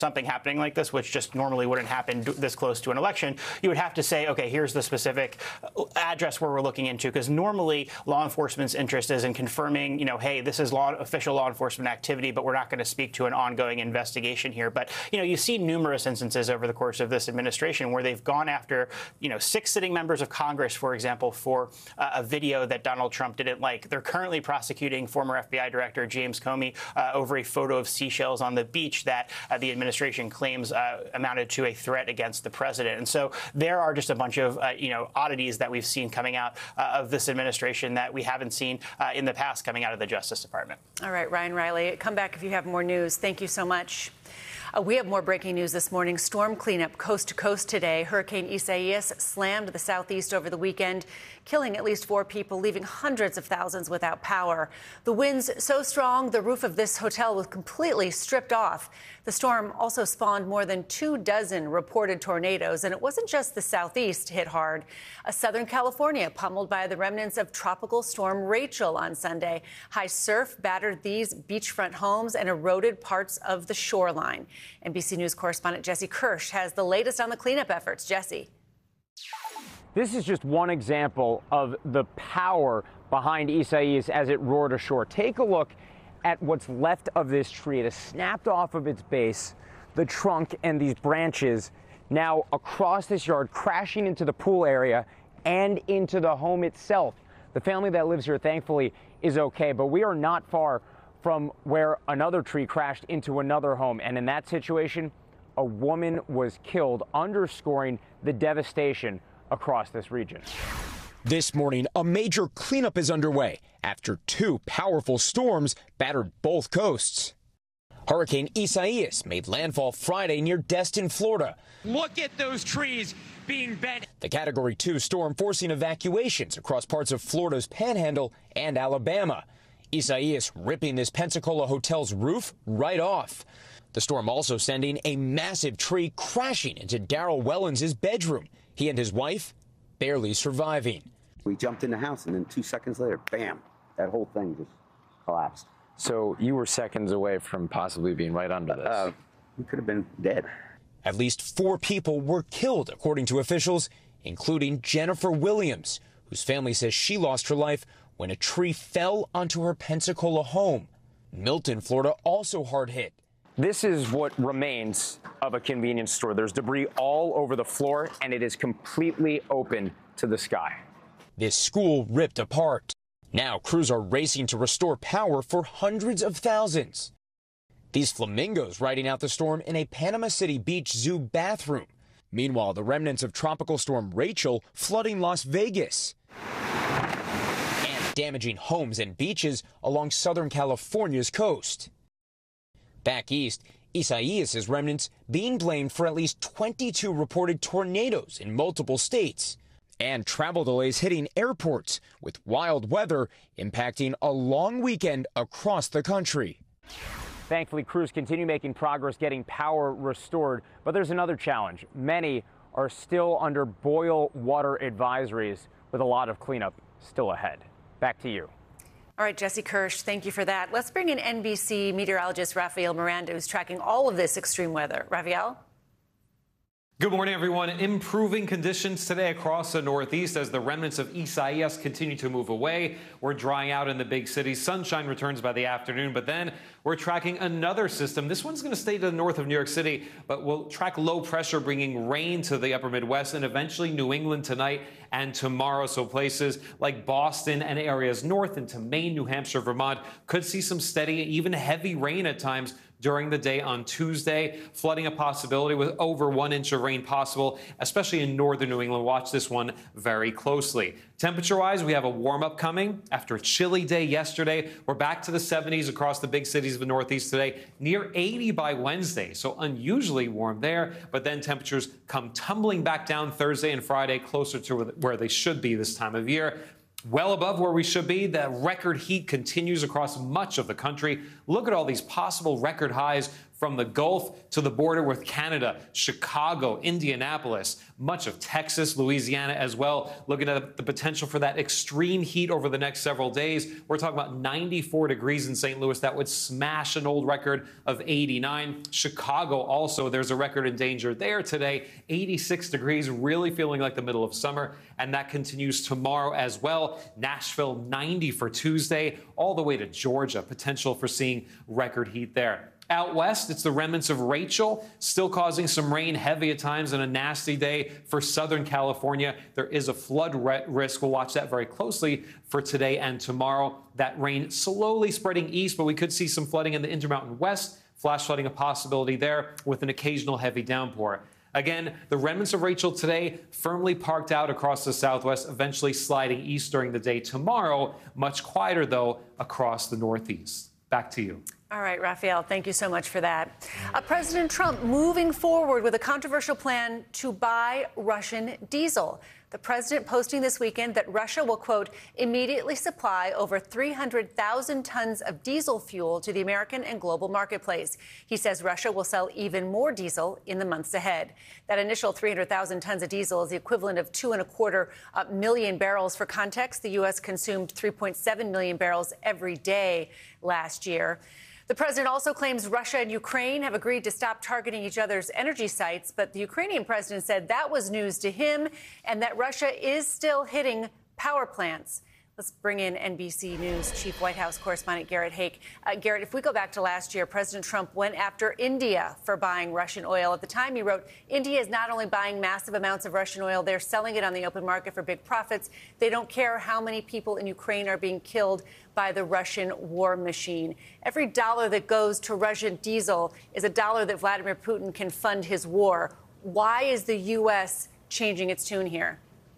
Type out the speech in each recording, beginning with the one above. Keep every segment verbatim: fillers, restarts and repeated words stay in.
something happening like this, which just normally wouldn't happen this close to an election, you would have to say, OK, here's the specific address where we're looking into, because normally law enforcement's interest is in confirming, you know, hey, this is law official law enforcement activity, but we're not going to speak to an ongoing investigation here. But, you know, you see numerous instances over the course of this administration where they've gone after, you know, six sitting members of Congress, for example, for uh, a video that Donald Trump didn't like. They're currently prosecuting former F B I Director James Comey uh, over a photo of seashells on the beach that uh, the administration administration claims uh, amounted to a threat against the president. And so there are just a bunch of, uh, you know, oddities that we've seen coming out uh, of this administration that we haven't seen uh, in the past coming out of the Justice Department. All right, Ryan Riley, come back if you have more news. Thank you so much. Uh, we have more breaking news this morning. Storm cleanup coast to coast today. Hurricane Isaias slammed the southeast over the weekend, killing at least four people, leaving hundreds of thousands without power. The winds so strong, the roof of this hotel was completely stripped off. The storm also spawned more than two dozen reported tornadoes, and it wasn't just the southeast hit hard. Uh, Southern California pummeled by the remnants of Tropical Storm Rachel on Sunday. High surf battered these beachfront homes and eroded parts of the shoreline. N B C News correspondent Jesse Kirsch has the latest on the cleanup efforts. Jesse. This is just one example of the power behind Isaias as it roared ashore. Take a look at what's left of this tree. It has snapped off of its base, the trunk and these branches now across this yard, crashing into the pool area and into the home itself. The family that lives here, thankfully, is okay, but we are not far from where another tree crashed into another home. And in that situation, a woman was killed, underscoring the devastation across this region. This morning, a major cleanup is underway after two powerful storms battered both coasts. Hurricane Isaias made landfall Friday near Destin, Florida. Look at those trees being bent. The Category two storm forcing evacuations across parts of Florida's Panhandle and Alabama. Isaias ripping this Pensacola hotel's roof right off. The storm also sending a massive tree crashing into Darrell Wellens' bedroom. He and his wife barely surviving. We jumped in the house, and then two seconds later, bam, that whole thing just collapsed. So you were seconds away from possibly being right under this. Uh, we could have been dead. At least four people were killed, according to officials, including Jennifer Williams, whose family says she lost her life when a tree fell onto her Pensacola home. Milton, Florida, also hard hit. This is what remains of a convenience store. There's debris all over the floor, and it is completely open to the sky. This school ripped apart. Now crews are racing to restore power for hundreds of thousands. These flamingos riding out the storm in a Panama City Beach Zoo bathroom. Meanwhile, the remnants of Tropical Storm Rachel flooding Las Vegas and damaging homes and beaches along Southern California's coast. Back east, Isaias' remnants being blamed for at least twenty-two reported tornadoes in multiple states, and travel delays hitting airports, with wild weather impacting a long weekend across the country. Thankfully, crews continue making progress getting power restored, but there's another challenge. Many are still under boil water advisories, with a lot of cleanup still ahead. Back to you. All right, Jesse Kirsch, thank you for that. Let's bring in N B C meteorologist Rafael Miranda, who's tracking all of this extreme weather. Rafael? Good morning, everyone. Improving conditions today across the Northeast as the remnants of Isaias continue to move away. We're drying out in the big cities. Sunshine returns by the afternoon, but then we're tracking another system. This one's going to stay to the north of New York City, but we'll track low pressure bringing rain to the upper Midwest and eventually New England tonight and tomorrow. So places like Boston and areas north into Maine, New Hampshire, Vermont could see some steady, even heavy rain at times during the day on Tuesday. Flooding a possibility with over one inch of rain possible, especially in northern New England. Watch this one very closely. Temperature-wise, we have a warm-up coming. After a chilly day yesterday, we're back to the seventies across the big cities of the Northeast today, near eighty by Wednesday. So unusually warm there, but then temperatures come tumbling back down Thursday and Friday, closer to where they should be this time of year. Well above where we should be. The record heat continues across much of the country. Look at all these possible record highs from the Gulf to the border with Canada, Chicago, Indianapolis, much of Texas, Louisiana as well, looking at the potential for that extreme heat over the next several days. We're talking about ninety-four degrees in Saint Louis. That would smash an old record of eighty-nine. Chicago also, there's a record in danger there today, eighty-six degrees, really feeling like the middle of summer. And that continues tomorrow as well. Nashville, ninety for Tuesday, all the way to Georgia, potential for seeing record heat there. Out west, it's the remnants of Rachel, still causing some rain, heavy at times, and a nasty day for Southern California. There is a flood risk. We'll watch that very closely for today and tomorrow. That rain slowly spreading east, but we could see some flooding in the Intermountain West. Flash flooding a possibility there with an occasional heavy downpour. Again, the remnants of Rachel today firmly parked out across the southwest, eventually sliding east during the day tomorrow. Much quieter, though, across the northeast. Back to you. All right, Raphael, thank you so much for that. Uh, President Trump moving forward with a controversial plan to buy Russian diesel. The president posting this weekend that Russia will, quote, immediately supply over three hundred thousand tons of diesel fuel to the American and global marketplace. He says Russia will sell even more diesel in the months ahead. That initial three hundred thousand tons of diesel is the equivalent of two and a quarter uh, million barrels. For context, the U S consumed three point seven million barrels every day last year. The president also claims Russia and Ukraine have agreed to stop targeting each other's energy sites, but the Ukrainian president said that was news to him and that Russia is still hitting power plants. Let's bring in N B C News Chief White House correspondent Garrett Haake. Uh, Garrett, if we go back to last year, President Trump went after India for buying Russian oil. At the time, he wrote, India is not only buying massive amounts of Russian oil, they're selling it on the open market for big profits. They don't care how many people in Ukraine are being killed by the Russian war machine. Every dollar that goes to Russian diesel is a dollar that Vladimir Putin can fund his war. Why is the U S changing its tune here?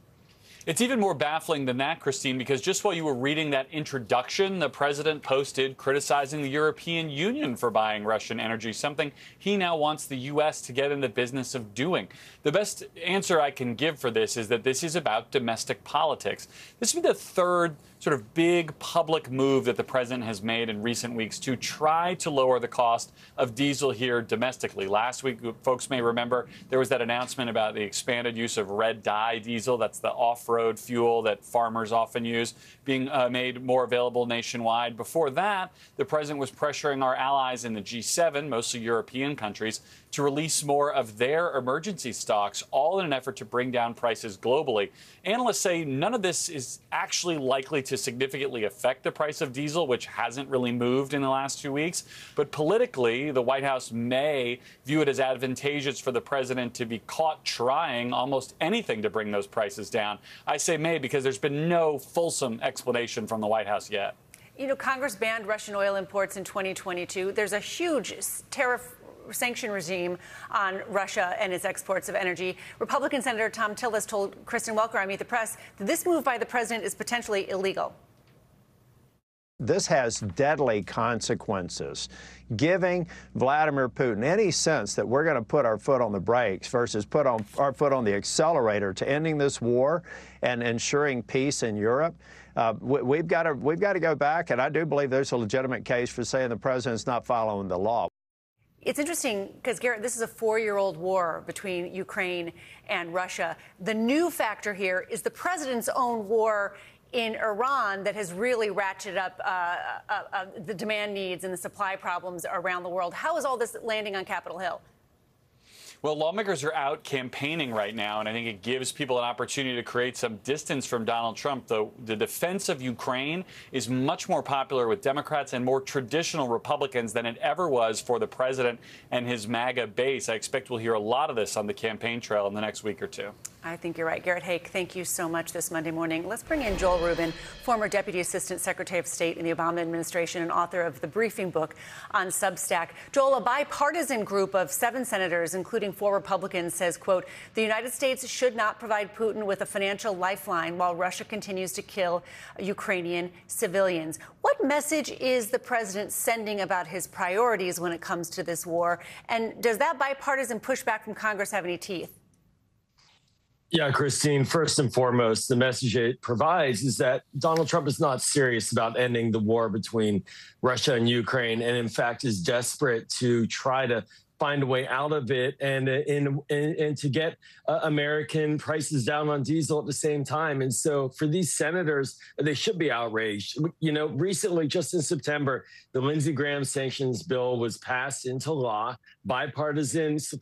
It's even more baffling than that, Christine, because just while you were reading that introduction, the president posted criticizing the European Union for buying Russian energy, something he now wants the U S to get in the business of doing. The best answer I can give for this is that this is about domestic politics. This would be the third sort of big public move that the president has made in recent weeks to try to lower the cost of diesel here domestically. Last week, folks may remember, there was that announcement about the expanded use of red dye diesel. That's the off-road fuel that farmers often use, being uh, made more available nationwide. Before that, the president was pressuring our allies in the G seven, mostly European countries, to release more of their emergency stocks, all in an effort to bring down prices globally. Analysts say none of this is actually likely to significantly affect the price of diesel, which hasn't really moved in the last two weeks. But politically, the White House may view it as advantageous for the president to be caught trying almost anything to bring those prices down. I say may because there's been no fulsome explanation from the White House yet. You know, Congress banned Russian oil imports in twenty twenty-two. There's a huge tariff sanction regime on Russia and its exports of energy. Republican Senator Thom Tillis told Kristen Welker on Meet the Press that this move by the president is potentially illegal. This has deadly consequences. Giving Vladimir Putin any sense that we're going to put our foot on the brakes versus put on our foot on the accelerator to ending this war and ensuring peace in Europe, uh, we, we've got to we've got to go back. And I do believe there's a legitimate case for saying the president's not following the law. It's interesting because, Garrett, this is a four-year-old war between Ukraine and Russia. The new factor here is the president's own war in Iran that has really ratcheted up uh, uh, uh, the demand needs and the supply problems around the world. How is all this landing on Capitol Hill? Well, lawmakers are out campaigning right now, and I think it gives people an opportunity to create some distance from Donald Trump. The, the defense of Ukraine is much more popular with Democrats and more traditional Republicans than it ever was for the president and his MAGA base. I expect we'll hear a lot of this on the campaign trail in the next week or two. I think you're right. Garrett Haake, thank you so much this Monday morning. Let's bring in Joel Rubin, former Deputy Assistant Secretary of State in the Obama administration and author of the briefing book on Substack. Joel, a bipartisan group of seven senators, including four Republicans, says, quote, the United States should not provide Putin with a financial lifeline while Russia continues to kill Ukrainian civilians. What message is the president sending about his priorities when it comes to this war? And does that bipartisan pushback from Congress have any teeth? Yeah, Christine, first and foremost, the message it provides is that Donald Trump is not serious about ending the war between Russia and Ukraine, and in fact is desperate to try to find a way out of it and and, and to get uh, American prices down on diesel at the same time. And so for these senators, they should be outraged. You know, recently, just in September, the Lindsey Graham sanctions bill was passed into law, bipartisan support.